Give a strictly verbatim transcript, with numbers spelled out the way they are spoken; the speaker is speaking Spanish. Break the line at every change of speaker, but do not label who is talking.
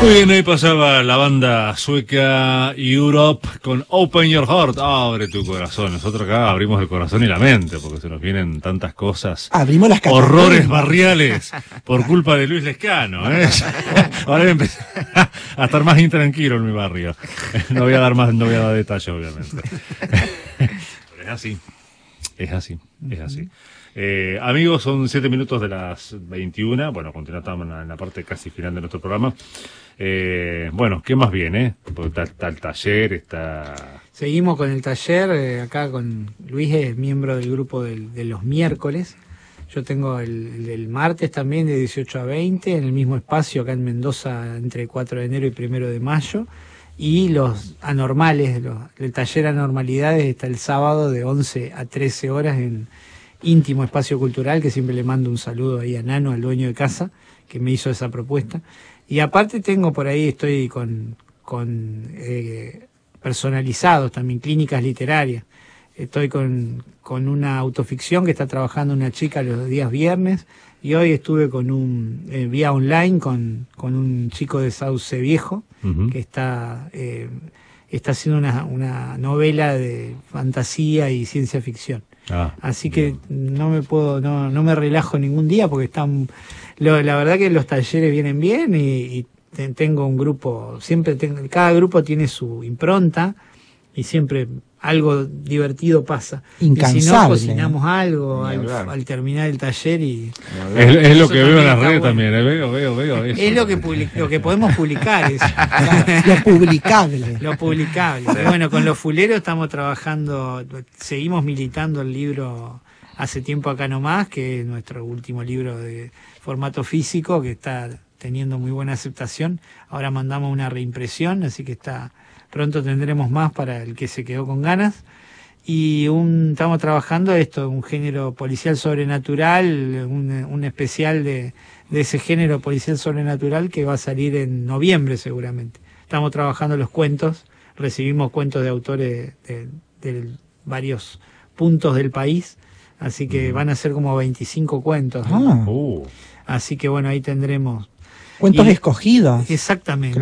Muy bien, ahí pasaba la banda sueca Europe con Open Your Heart, abre tu corazón. Nosotros acá abrimos el corazón y la mente, porque se nos vienen tantas cosas.
Abrimos las catacumbas.
Horrores barriales por culpa de Luis Lescano, ¿eh? Ahora voy a empezar a estar más intranquilo en mi barrio. No voy a dar más, no voy a dar detalles, obviamente. Pero es así, es así, es así. Eh, amigos, son siete minutos de las veintiuna. Bueno, continuamos en la parte casi final de nuestro programa. Eh, bueno, ¿qué más viene? Porque está, está el taller, está...
Seguimos con el taller, eh, acá con Luis, es miembro del grupo del, de los miércoles. Yo tengo el, el del martes también de dieciocho a veinte, en el mismo espacio acá en Mendoza, entre cuatro de enero y primero de mayo. Y los anormales, los, el taller Anormalidades está el sábado de once a trece horas en Íntimo Espacio Cultural, que siempre le mando un saludo ahí a Nano, al dueño de casa, que me hizo esa propuesta. Y aparte tengo por ahí, estoy con, con eh, personalizados también, clínicas literarias. Estoy con, con una autoficción que está trabajando una chica los días viernes, y hoy estuve con un eh, vía online con, con un chico de Sauce Viejo, uh-huh. que está, eh, está haciendo una, una novela de fantasía y ciencia ficción. Ah, Así que bien. no me puedo, no, no me relajo ningún día porque están, lo, la verdad que los talleres vienen bien y, y te, tengo un grupo, siempre tengo, cada grupo tiene su impronta y siempre algo divertido pasa.
Incansable.
Y si no, cocinamos algo al, al terminar el taller y...
Es, es lo que veo en las redes bueno. también, ¿eh? veo, veo, veo. Eso.
Es lo que, public, lo que podemos publicar. Es,
lo publicable.
Lo publicable. Y bueno, con los fuleros estamos trabajando, seguimos militando el libro Hace Tiempo Acá Nomás, que es nuestro último libro de formato físico, que está teniendo muy buena aceptación. Ahora mandamos una reimpresión, así que está... Pronto tendremos más para el que se quedó con ganas. Y un, estamos trabajando esto, un género policial sobrenatural, un, un especial de, de ese género policial sobrenatural que va a salir en noviembre seguramente. Estamos trabajando los cuentos, recibimos cuentos de autores de, de, de varios puntos del país, así que van a ser como veinticinco cuentos, ¿no?
Ah.
Así que bueno, ahí tendremos...
Cuentos
y,
escogidos.
Exactamente.